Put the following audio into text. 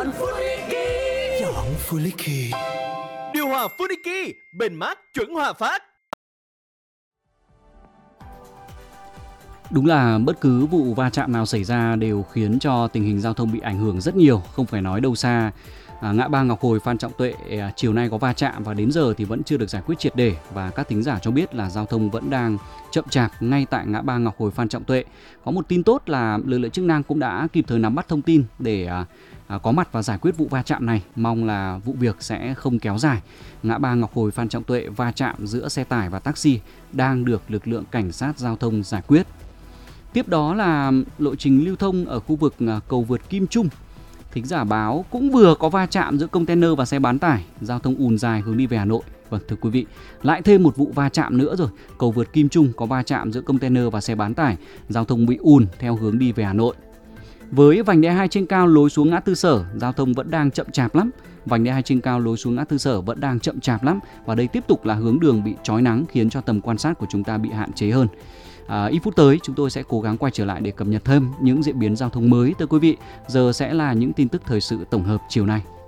Chọn Funiki. Điều hòa Funiki, bền mát chuẩn hòa phát. Đúng là bất cứ vụ va chạm nào xảy ra đều khiến cho tình hình giao thông bị ảnh hưởng rất nhiều, không phải nói đâu xa. Ngã ba Ngọc Hồi Phan Trọng Tuệ chiều nay có va chạm và đến giờ thì vẫn chưa được giải quyết triệt để, và các thính giả cho biết là giao thông vẫn đang chậm chạp ngay tại ngã ba Ngọc Hồi Phan Trọng Tuệ. Có một tin tốt là lực lượng chức năng cũng đã kịp thời nắm bắt thông tin để có mặt và giải quyết vụ va chạm này. Mong là vụ việc sẽ không kéo dài. Ngã ba Ngọc Hồi Phan Trọng Tuệ va chạm giữa xe tải và taxi đang được lực lượng cảnh sát giao thông giải quyết. Tiếp đó là lộ trình lưu thông ở khu vực cầu vượt Kim Trung. Thính giả báo cũng vừa có va chạm giữa container và xe bán tải, giao thông ùn dài hướng đi về Hà Nội. Vâng, thưa quý vị, lại thêm một vụ va chạm nữa rồi. Cầu vượt Kim Trung có va chạm giữa container và xe bán tải, giao thông bị ùn theo hướng đi về Hà Nội. Với vành đai 2 trên cao lối xuống ngã tư Sở, giao thông vẫn đang chậm chạp lắm. Vành đai 2 trên cao lối xuống ngã tư Sở vẫn đang chậm chạp lắm, và đây tiếp tục là hướng đường bị chói nắng khiến cho tầm quan sát của chúng ta bị hạn chế hơn. Ít phút tới chúng tôi sẽ cố gắng quay trở lại để cập nhật thêm những diễn biến giao thông mới tới quý vị. Giờ sẽ là những tin tức thời sự tổng hợp chiều nay.